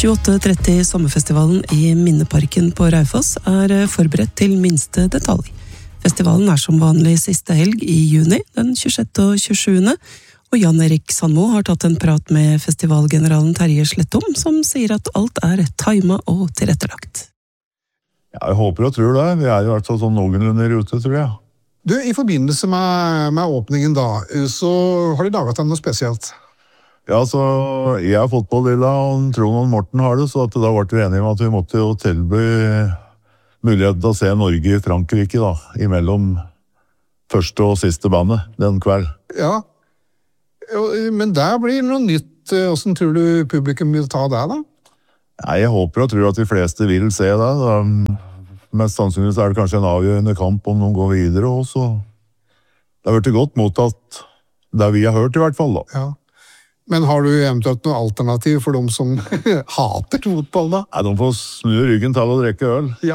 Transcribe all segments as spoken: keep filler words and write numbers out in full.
tjueåtte tretti Sommerfestivalen i Minneparken på Raufoss er forberedt til minste detalj. Festivalen er som vanlig siste helg i juni, den tjuesjette og tjuesjuende, og Jan Erik Sandmo har tatt en prat med festivalgeneralen Terje Slettum, som sier at alt er timet og tilrettelagt. Ja, jeg håper og tror det. Vi er jo altså sånn noenlunde i rute, tror jeg. Du, i forbindelse med, med åpningen da, så har de laget noe spesielt. Ja, så jeg har fotball-lilla, og Trond og Morten har det, så at da ble vi enige om at vi måtte jo tilby muligheten til å se Norge i Frankrike da, imellom første og siste bandet den kveld. Ja, men der blir noe nytt. Hvordan tror du publikum vil ta det da? Nei, jeg håper og tror at de fleste vil se det. Da. Mest sannsynligvis er det kanskje en avgjørende kamp om noen går videre også. Det har vært godt mottatt det vi har hørt i hvert fall da. Ja. Men har du eventuelt noe alternativ for dem som hater fotball da? Nei, de får snu ryggen til å drikke øl. Ja.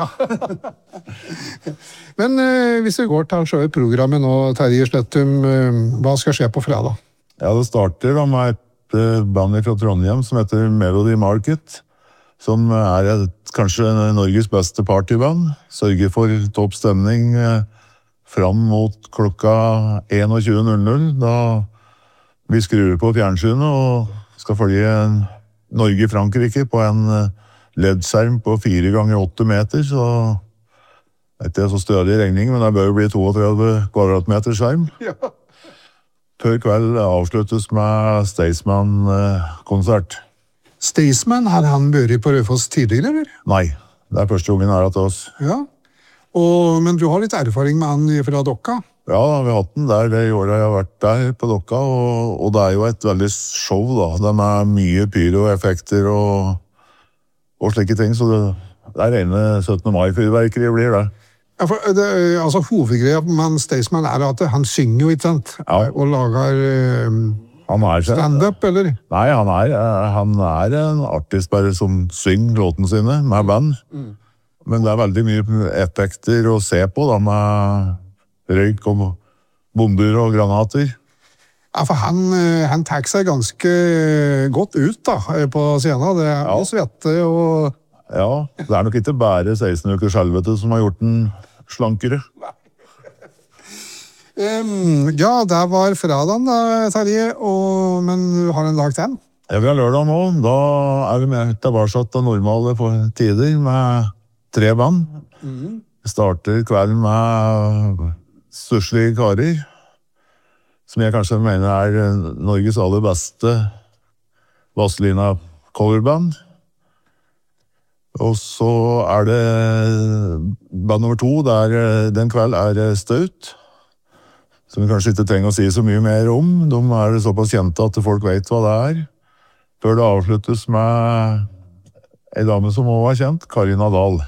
Men eh, hvis vi går til selve programmet nå, Terje Slettum, eh, hva skal skje på fredag? Ja, det starter da med et eh, band fra Trondheim som heter Melody Market, som er et, kanskje Norges beste partyband. Sørger for topp stemning eh, fram mot klokka tjueen null null, da vi skrur på fjernsynet og skal følge Norge i Frankrike på en L E D-skjerm på fire ganger åtte meter, så det er ikke så stødig regning, men det bør jo bli trettito kvadratmeter skjerm. Ja. Før kveld avsluttes med Staysman-konsert. Staysman, har han vært på Raufoss tidligere, eller? Nei, det er første gangen her til oss. Ja, og, men du har litt erfaring med han fra Dokka? Ja, vi har hatt den der det året jeg har vært der på Dokka, og, og det er jo et veldig show da. Det er mye pyroeffekter og, og slike ting, så det, det er rene syttende mai-fyrverkeri blir det. Ja, for det, altså hovedgreia med Staysman er at han synger jo, ikke sant? Ja. Og lager eh, han er stand-up, eller? Nei, han er, han er en artist bare som synger låten sine med band. Mm. Men det er veldig mye effekter å se på da, med røyk og bomber og granater. Ja, for han, han tar seg ganske godt ut da, på scenen. Det er ja. Mye svette og... Ja, det er nok ikke bare seksten ukers helvete som har gjort den slankere. Um, ja, det var fredagen da, Terje, og, men du har en dag til den? Ja, vi har lørdag nå. Da er vi med tilbake til normale tider med tre band. Mm. Vi starter kvelden med Stusslige karer, som jeg kanskje mener er Norges aller beste Vazelina coverband. Og så er det band nummer to, der den kveld er Staut, som vi kanskje ikke trenger å si så mye mer om. De er såpass kjente at folk vet hva det er. Før det avsluttes med en dame som også er kjent, Karina Dahl.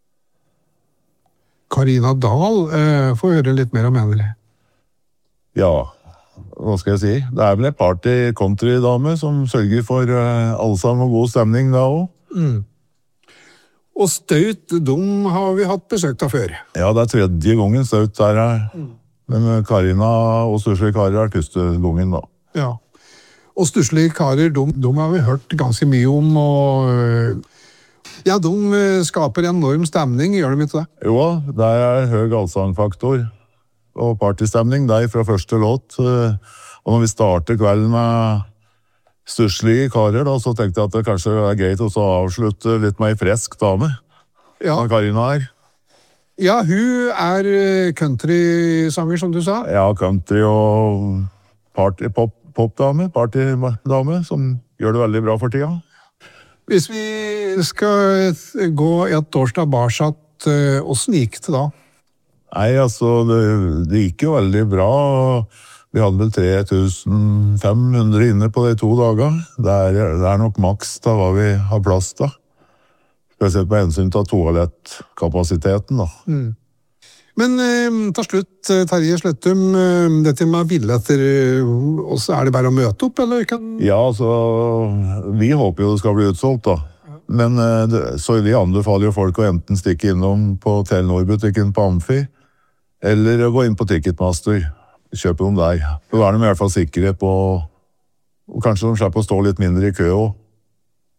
Karina Dahl, eh, får høre litt mer om henne. Ja, hva skal jeg si? Det er vel en party-country-dame som sørger for eh, allsang og god stemning da også. Mm. Og Staut, de har vi hatt besøk av før. Ja, det er tredje gangen Staut er her. Mm. Men Karina og Stusslige karer er første gangen da. Ja. Og Stusslige karer, de, de har vi hørt ganske mye om, og ja, de skaper enorm stemning, gjør de ikke det? Jo, det er høy allsangfaktor og partystemning der fra første låt. Og når vi starter kvelden med Stusslige karer, da, så tenkte jeg at det kanskje er greit å avslutte litt med en fresk dame. Ja. Karina er. Ja, hun er country-sanger, som du sa. Ja, country og party, pop, popdame, partydame, som gjør det veldig bra for tida. Hvis vi skal gå et års tilbake, hvordan gikk det da? Nei, altså, det, det gikk jo veldig bra. Vi hadde vel tre tusen fem hundre inne på de to dager. Det er, det er nok maks da hva vi har plass da. Spesielt på hensyn til toalettkapasiteten da. Mm. Men eh, til slutt, Terje Slettum, eh, dette med billetter, og så er det bare å møte opp, eller? Kan... Ja, altså, vi håper jo det skal bli utsolgt da. Men eh, så vi anbefaler jo folk å enten stikke innom på Telenor-butikken på Amfi, eller å gå inn på Ticketmaster. Kjøpe dem der. Så er de i hvert fall sikre på, og kanskje de slipper å stå litt mindre i kø også.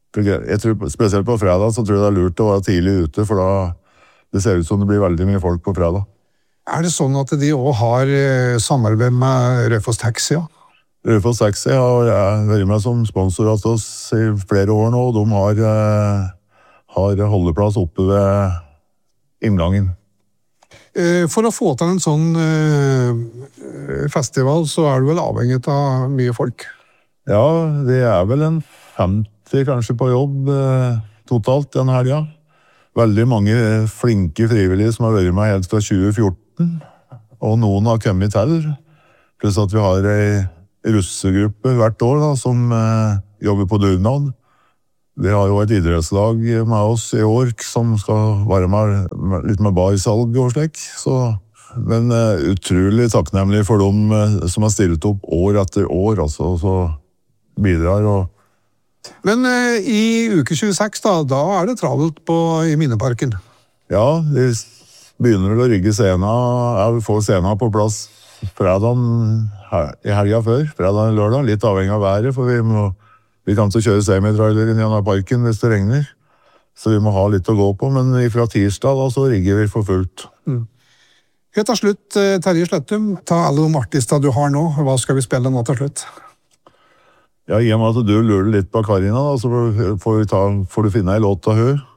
Jeg tror, spesielt på fredag så tror jeg det er lurt å være tidlig ute, for da det ser ut som det blir veldig mye folk på fredag. Er det sånn at de også har eh, samarbeid med Raufoss Taxi? Ja? Raufoss Taxi har jeg vært med som sponsor av oss i flere år nå, og de har, eh, har holdeplass oppe ved inngangen. Eh, for å få til en sånn eh, festival så er du vel avhengig av mye folk? Ja, det er vel en femti kanskje på jobb eh, totalt den helga. Veldig mange flinke frivillige som har vært med helt fra tjue fjorten, og noen har kommet til. Pluss at vi har en russegruppe hvert år da, som eh, jobber på dugnad. Vi har jo et idrettslag med oss i år som skal være med, med litt med barsalg og slik. Så, men eh, utrolig takknemlig for dem eh, som har stilt opp år etter år, altså, så bidrar og Men eh, i uke tjueseks, da, da er det travelt på, i Minneparken. Ja, vi begynner å rygge scenen. Jeg får scenen på plass fredagen i helga før. Fredagen og lørdag, litt avhengig av været, for vi, må, vi kan ikke kjøre semitrailer inn gjennom parken hvis det regner. Så vi må ha litt å gå på, men fra tirsdag da, så rigger vi for fullt. Mm. Helt til slutt, Terje Slettum, ta alle de artister du har nå. Hva skal vi spille nå til slutt? Ja, i og med at du lurer litt på Karina, da, så får, vi ta, får du finne en låt av hun.